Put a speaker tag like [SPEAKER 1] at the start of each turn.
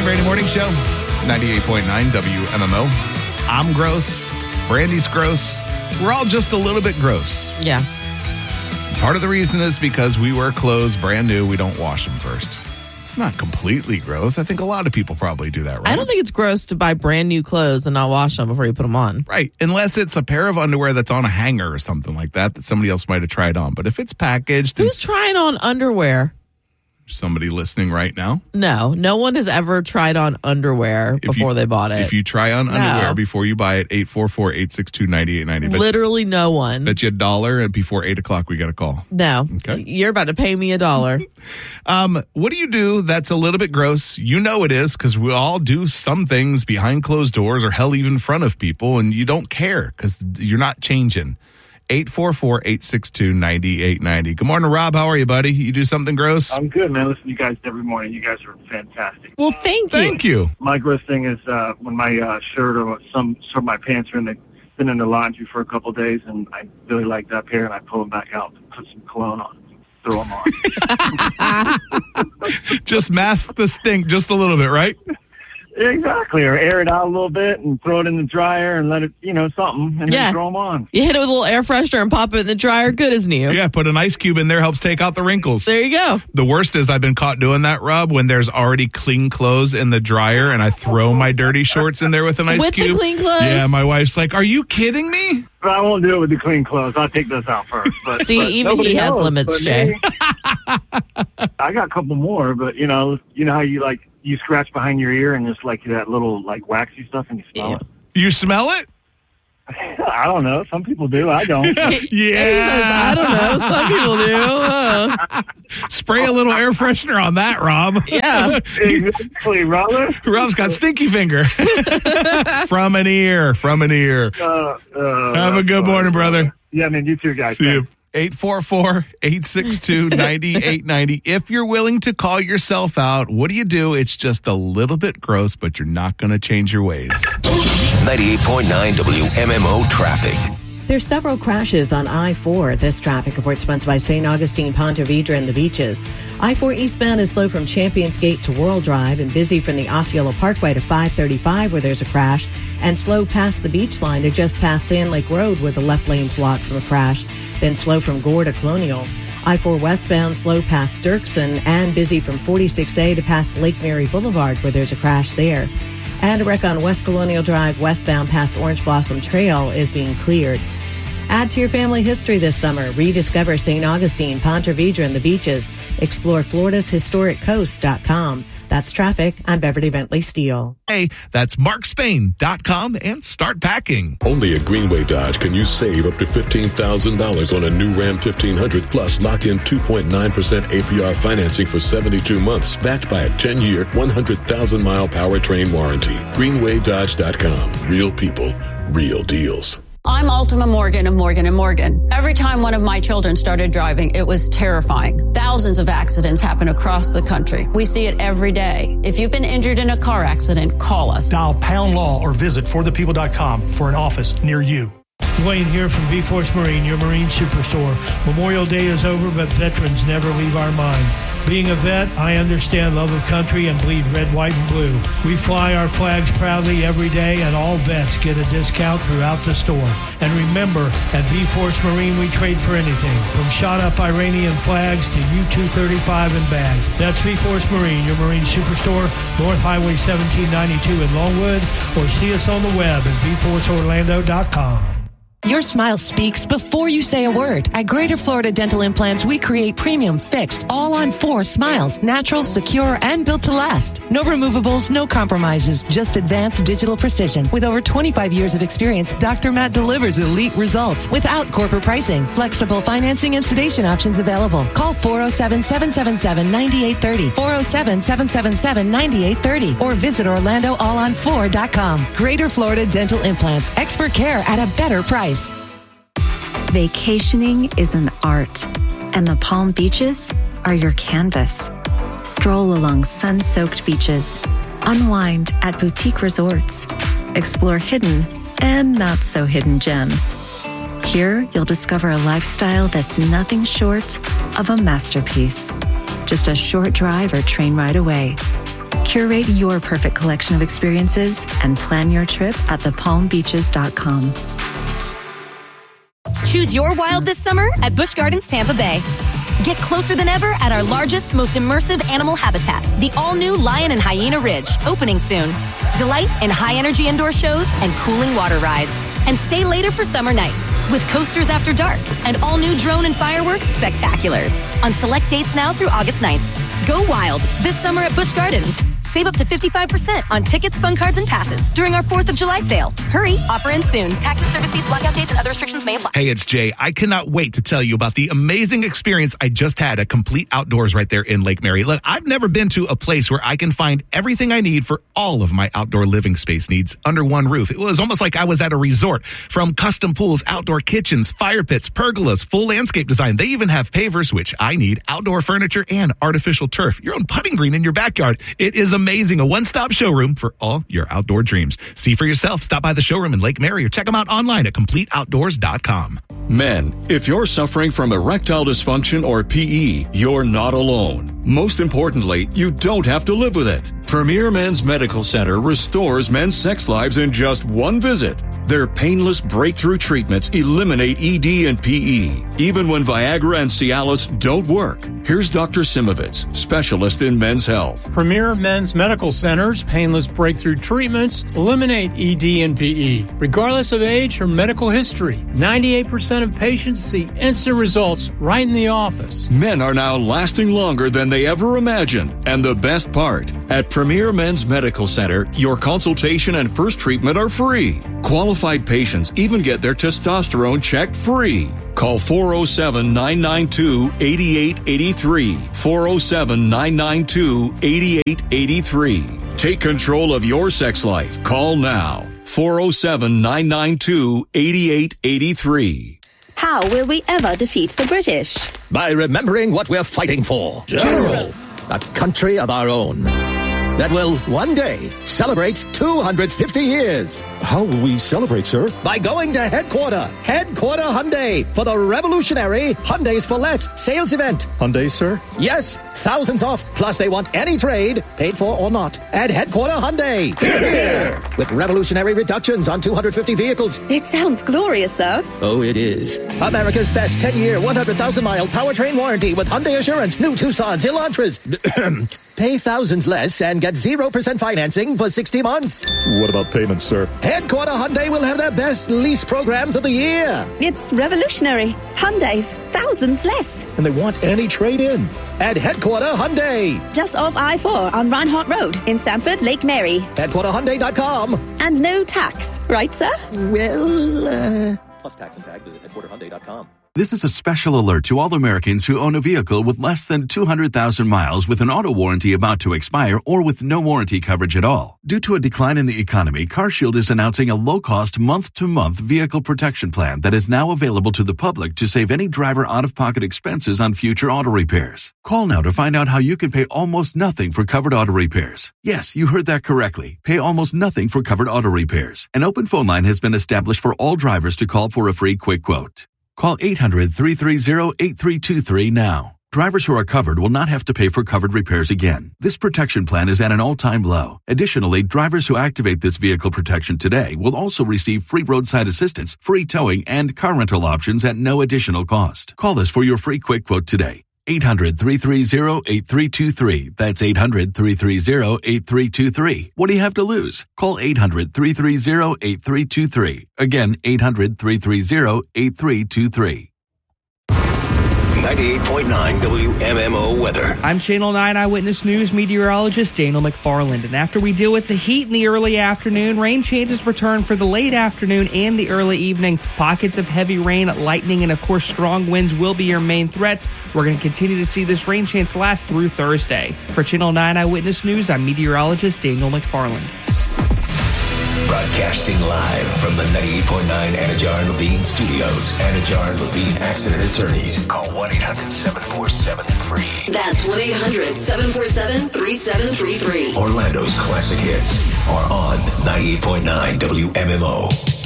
[SPEAKER 1] Brady Morning Show, 98.9 WMMO. I'm gross. Brandy's gross. We're all just a little bit gross.
[SPEAKER 2] Yeah.
[SPEAKER 1] Part of the reason is because we wear clothes brand new. We don't wash them first. It's not completely gross. I think a lot of people probably do that, right?
[SPEAKER 2] I don't think it's gross to buy brand new clothes and not wash them before you put them on.
[SPEAKER 1] Right. Unless it's a pair of underwear that's on a hanger or something like that somebody else might have tried on. But if it's packaged.
[SPEAKER 2] Who's trying on underwear?
[SPEAKER 1] Somebody listening right now?
[SPEAKER 2] No one has ever tried on underwear before they bought it.
[SPEAKER 1] If you try on underwear before you buy it, 844-862-9890.
[SPEAKER 2] Literally no one.
[SPEAKER 1] Bet you $1 and before 8 o'clock we got a call.
[SPEAKER 2] No.
[SPEAKER 1] Okay.
[SPEAKER 2] You're about to pay me $1.
[SPEAKER 1] What do you do that's a little bit gross? You know it is, because we all do some things behind closed doors or hell even in front of people, and you don't care because you're not changing. 844-862-9890. Good morning, Rob. How are you, buddy? You do something gross?
[SPEAKER 3] I'm good, man. Listen to you guys every morning. You guys are fantastic.
[SPEAKER 2] Well, thank
[SPEAKER 1] you.
[SPEAKER 3] My gross thing is when my shirt or some of my pants are been in the laundry for a couple of days, and I really like that pair, and I pull them back out and put some cologne on, throw them on.
[SPEAKER 1] Just mask the stink just a little bit, right?
[SPEAKER 3] Exactly, or air it out a little bit and throw it in the dryer and let it, something, and then throw them on.
[SPEAKER 2] You hit it with a little air freshener and pop it in the dryer. Good as new.
[SPEAKER 1] Yeah, put an ice cube in there, helps take out the wrinkles.
[SPEAKER 2] There you go.
[SPEAKER 1] The worst is I've been caught doing that, Rob, when there's already clean clothes in the dryer and I throw my dirty shorts in there with an ice cube.
[SPEAKER 2] With the clean clothes?
[SPEAKER 1] Yeah, my wife's like, are you kidding me?
[SPEAKER 3] But I won't do it with the clean clothes. I'll take those out first. But,
[SPEAKER 2] See, even he has limits, Jay.
[SPEAKER 3] I got a couple more, but you know how you scratch behind your ear and just like that little waxy stuff and you smell it.
[SPEAKER 1] You smell it?
[SPEAKER 3] I don't know. Some people do. I don't.
[SPEAKER 1] Yeah.
[SPEAKER 2] I don't know. Some people do.
[SPEAKER 1] Spray a little air freshener on that, Rob.
[SPEAKER 2] Yeah.
[SPEAKER 3] Exactly, Robert.
[SPEAKER 1] Rob's got stinky finger. From an ear. Have a good morning, brother.
[SPEAKER 3] Yeah, man. You too, guys.
[SPEAKER 1] See you. 844-862-9890. If you're willing to call yourself out, what do? It's just a little bit gross, but you're not going to change your ways.
[SPEAKER 4] 98.9 WMMO traffic.
[SPEAKER 5] There's several crashes on I-4. This traffic report sponsored by St. Augustine, Ponte Vedra, and the beaches. I-4 eastbound is slow from Champions Gate to World Drive and busy from the Osceola Parkway to 535 where there's a crash, and slow past the beach line to just past Sand Lake Road where the left lane's blocked from a crash, then slow from Gore to Colonial. I-4 westbound slow past Dirksen and busy from 46A to past Lake Mary Boulevard where there's a crash there. And a wreck on West Colonial Drive westbound past Orange Blossom Trail is being cleared. Add to your family history this summer. Rediscover St. Augustine, Ponte Vedra, and the beaches. Explore Florida's historiccoast.com. That's traffic. I'm Beverly Bentley Steele.
[SPEAKER 1] Hey, that's markspain.com and start packing.
[SPEAKER 6] Only at Greenway Dodge can you save up to $15,000 on a new Ram 1500 plus lock in 2.9% APR financing for 72 months, backed by a 10-year, 100,000-mile powertrain warranty. GreenwayDodge.com. Real people, real deals.
[SPEAKER 7] I'm Ultima Morgan of Morgan & Morgan. Every time one of my children started driving, it was terrifying. Thousands of accidents happen across the country. We see it every day. If you've been injured in a car accident, call us.
[SPEAKER 8] Dial # law or visit forthepeople.com for an office near you.
[SPEAKER 9] Wayne here from V-Force Marine, your Marine Superstore. Memorial Day is over, but veterans never leave our mind. Being a vet, I understand love of country and bleed red, white, and blue. We fly our flags proudly every day, and all vets get a discount throughout the store. And remember, at V-Force Marine, we trade for anything, from shot-up Iranian flags to U-235 and bags. That's V-Force Marine, your Marine Superstore, North Highway 1792 in Longwood, or see us on the web at vforceorlando.com.
[SPEAKER 10] Your smile speaks before you say a word. At Greater Florida Dental Implants, we create premium fixed, all-on 4 smiles, natural, secure, and built to last. No removables, no compromises, just advanced digital precision. With over 25 years of experience, Dr. Matt delivers elite results without corporate pricing. Flexible financing and sedation options available. Call 407-777-9830, 407-777-9830, or visit OrlandoAllOn4.com. Greater Florida Dental Implants, expert care at a better price.
[SPEAKER 11] Vacationing is an art, and the Palm Beaches are your canvas. Stroll along sun-soaked beaches, unwind at boutique resorts, explore hidden and not-so-hidden gems. Here, you'll discover a lifestyle that's nothing short of a masterpiece. Just a short drive or train ride away. Curate your perfect collection of experiences and plan your trip at thepalmbeaches.com.
[SPEAKER 12] Choose your wild this summer at Busch Gardens Tampa Bay. Get closer than ever at our largest, most immersive animal habitat, the all-new Lion and Hyena Ridge, opening soon. Delight in high-energy indoor shows and cooling water rides. And stay later for summer nights with coasters after dark and all-new drone and fireworks spectaculars on select dates now through August 9th. Go wild this summer at Busch Gardens. Save up to 55% on tickets, fun cards, and passes during our 4th of July sale. Hurry, offer ends soon. Taxes, service fees, blackout dates, and other restrictions may apply.
[SPEAKER 1] Hey, it's Jay. I cannot wait to tell you about the amazing experience I just had at Complete Outdoors right there in Lake Mary. Look, I've never been to a place where I can find everything I need for all of my outdoor living space needs under one roof. It was almost like I was at a resort. From custom pools, outdoor kitchens, fire pits, pergolas, full landscape design. They even have pavers, which I need, outdoor furniture, and artificial turf. Your own putting green in your backyard. It is amazing. A one-stop showroom for all your outdoor dreams. See for yourself. Stop by the showroom in Lake Mary or check them out online at CompleteOutdoors.com.
[SPEAKER 13] Men, if you're suffering from erectile dysfunction or PE, you're not alone. Most importantly, you don't have to live with it. Premier Men's Medical Center restores men's sex lives in just one visit. Their painless breakthrough treatments eliminate ED and PE, even when Viagra and Cialis don't work. Here's Dr. Simovitz, specialist in men's health.
[SPEAKER 14] Premier Men's Medical Center's painless breakthrough treatments eliminate ED and PE, regardless of age or medical history. 98% of patients see instant results right in the office.
[SPEAKER 13] Men are now lasting longer than they ever imagined. And the best part, at Premier Men's Medical Center, your consultation and first treatment are free. Qualified patients even get their testosterone checked free. Call 407-992-8883. 407-992-8883. Take control of your sex life. Call now. 407-992-8883.
[SPEAKER 15] How will we ever defeat the British?
[SPEAKER 16] By remembering what we're fighting for. General. A country of our own. That will one day celebrate 250 years.
[SPEAKER 6] How will we celebrate, sir?
[SPEAKER 16] By going to Headquarter Hyundai for the revolutionary Hyundais for Less sales event.
[SPEAKER 6] Hyundai, sir?
[SPEAKER 16] Yes, thousands off. Plus they want any trade, paid for or not, at Headquarter Hyundai.
[SPEAKER 6] Here.
[SPEAKER 16] With revolutionary reductions on 250 vehicles.
[SPEAKER 15] It sounds glorious, sir.
[SPEAKER 16] Oh, it is. America's best 10-year, 100,000-mile powertrain warranty with Hyundai Assurance. New Tucsons, Elantras. Pay thousands less and get 0% financing for 60 months.
[SPEAKER 6] What about payments, sir?
[SPEAKER 16] Headquarter Hyundai will have their best lease programs of the year.
[SPEAKER 15] It's revolutionary. Hyundai's thousands less.
[SPEAKER 16] And they want any trade-in. At Headquarter Hyundai.
[SPEAKER 15] Just off I-4 on Reinhardt Road in Sanford, Lake Mary.
[SPEAKER 16] HeadquarterHyundai.com.
[SPEAKER 15] And no tax, right, sir?
[SPEAKER 16] Well, plus tax and tag, visit HeadquarterHyundai.com.
[SPEAKER 17] This is a special alert to all Americans who own a vehicle with less than 200,000 miles with an auto warranty about to expire or with no warranty coverage at all. Due to a decline in the economy, CarShield is announcing a low-cost month-to-month vehicle protection plan that is now available to the public to save any driver out-of-pocket expenses on future auto repairs. Call now to find out how you can pay almost nothing for covered auto repairs. Yes, you heard that correctly. Pay almost nothing for covered auto repairs. An open phone line has been established for all drivers to call for a free quick quote. Call 800-330-8323 now. Drivers who are covered will not have to pay for covered repairs again. This protection plan is at an all-time low. Additionally, drivers who activate this vehicle protection today will also receive free roadside assistance, free towing, and car rental options at no additional cost. Call us for your free quick quote today. 800-330-8323. That's 800-330-8323. What do you have to lose? Call 800-330-8323. Again, 800-330-8323.
[SPEAKER 4] 98.9 WMMO weather.
[SPEAKER 18] I'm Channel 9 Eyewitness News meteorologist Daniel McFarland. And after we deal with the heat in the early afternoon, rain chances return for the late afternoon and the early evening. Pockets of heavy rain, lightning, and of course strong winds will be your main threats. We're going to continue to see this rain chance last through Thursday. For Channel 9 Eyewitness News, I'm meteorologist Daniel McFarland.
[SPEAKER 4] Broadcasting live from the 98.9 Anajar and Levine studios. Anajar and Levine Accident Attorneys. Call 1-800-747-FREE.
[SPEAKER 19] That's 1-800-747-3733.
[SPEAKER 4] Orlando's classic hits are on 98.9 WMMO.